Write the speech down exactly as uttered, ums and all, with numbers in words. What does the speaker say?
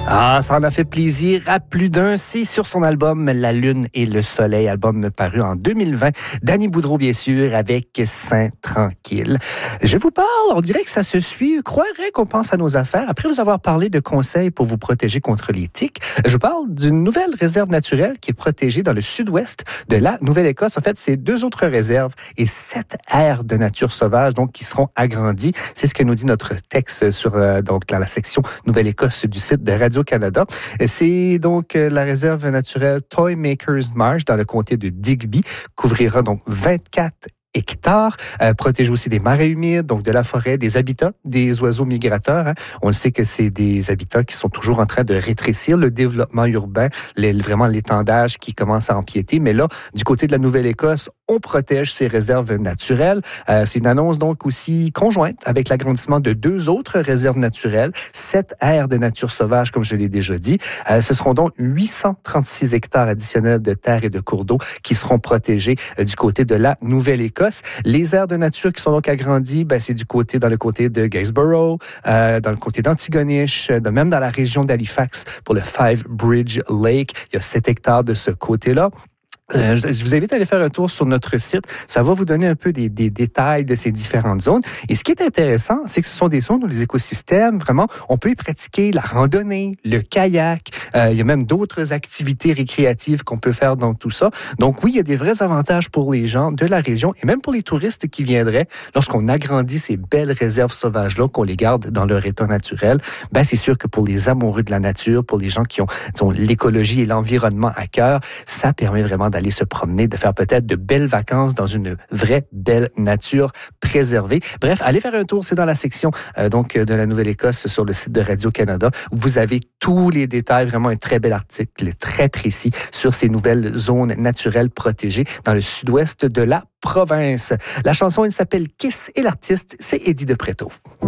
Ah, ça en a fait plaisir à plus d'un. C'est sur son album La Lune et le Soleil, album paru en deux mille vingt. Danny Boudreau, bien sûr, avec Saint Tranquille. Je vous parle, on dirait que ça se suit. Croirait qu'on pense à nos affaires. Après vous avoir parlé de conseils pour vous protéger contre les tiques, je vous parle d'une nouvelle réserve naturelle qui est protégée dans le sud-ouest de la Nouvelle-Écosse. En fait, c'est deux autres réserves et sept aires de nature sauvage, donc, qui seront agrandies. C'est ce que nous dit notre texte sur, euh, donc, dans la section Nouvelle-Écosse du site de Radio-Canada. C'est donc la réserve naturelle Toymakers Marsh dans le comté de Digby, couvrira donc vingt-quatre hectares, euh, protège aussi des marais humides, donc de la forêt, des habitats, des oiseaux migrateurs. Hein. On le sait que c'est des habitats qui sont toujours en train de rétrécir, le développement urbain, les, vraiment l'étendage qui commence à empiéter. Mais là, du côté de la Nouvelle-Écosse, on protège ces réserves naturelles. Euh, c'est une annonce donc aussi conjointe avec l'agrandissement de deux autres réserves naturelles, sept aires de nature sauvage, comme je l'ai déjà dit. Euh, ce seront donc huit cent trente-six hectares additionnels de terre et de cours d'eau qui seront protégés euh, du côté de la Nouvelle-Écosse. Les aires de nature qui sont donc agrandies, ben, c'est du côté, dans le côté de Gainsborough, euh, dans le côté d'Antigonish, de même dans la région d'Halifax pour le Five Bridge Lake. Il y a sept hectares de ce côté-là. Euh, je vous invite à aller faire un tour sur notre site. Ça va vous donner un peu des, des détails de ces différentes zones. Et ce qui est intéressant, c'est que ce sont des zones où les écosystèmes, vraiment, on peut y pratiquer la randonnée, le kayak. Euh, il y a même d'autres activités récréatives qu'on peut faire dans tout ça. Donc oui, il y a des vrais avantages pour les gens de la région et même pour les touristes qui viendraient lorsqu'on agrandit ces belles réserves sauvages-là, qu'on les garde dans leur état naturel. Ben, c'est sûr que pour les amoureux de la nature, pour les gens qui ont, disons, l'écologie et l'environnement à cœur, ça permet vraiment d'aller se promener, de faire peut-être de belles vacances dans une vraie belle nature préservée. Bref, allez faire un tour, c'est dans la section euh, donc de la Nouvelle-Écosse sur le site de Radio-Canada où vous avez tous les détails, vraiment un très bel article très précis sur ces nouvelles zones naturelles protégées dans le sud-ouest de la province. La chanson, elle s'appelle Kiss et l'artiste, c'est Eddie de Pretto.